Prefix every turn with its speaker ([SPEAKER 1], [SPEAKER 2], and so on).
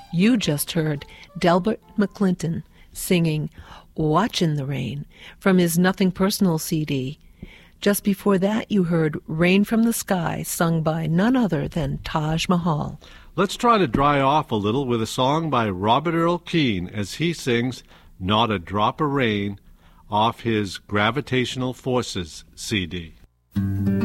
[SPEAKER 1] You just heard Delbert McClinton singing Watchin' the Rain from his Nothing Personal CD. Just before that, you heard Rain from the Sky, sung by none other than Taj Mahal.
[SPEAKER 2] Let's try to dry off a little with a song by Robert Earl Keen as he sings Not a Drop of Rain off his Gravitational Forces CD.